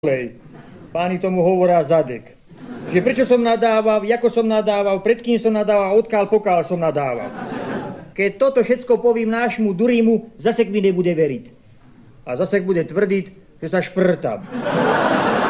Páni tomu hovoria zadek. Že prečo som nadával, ako som nadával, pred kým som nadával, odkiaľ pokiaľ som nadával. Keď toto všetko povím nášmu Durimu, zase mi nebude veriť. A zase bude tvrdiť, že sa šprtám.